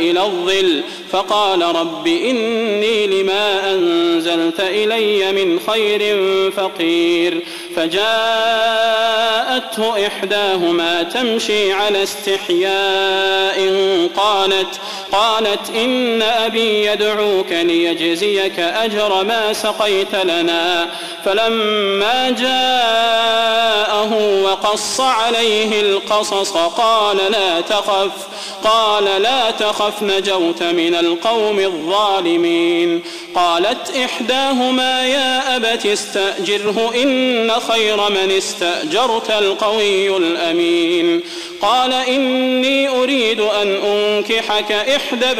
إلى الظل فقال رب إني لما أنزلت إلي من خير فقير. فجاءته إحداهما تمشي على استحياء قالت إن أبي يدعوك ليجزيك أجر ما سقيت لنا. فلما جاءه وقص عليه القصص قال لا تخف نجوت من القوم الظالمين. قالت إحداهما يا أبت استأجره إن خير من استأجرت القوي الأمين. قال إني أريد أن أنكحك إحدى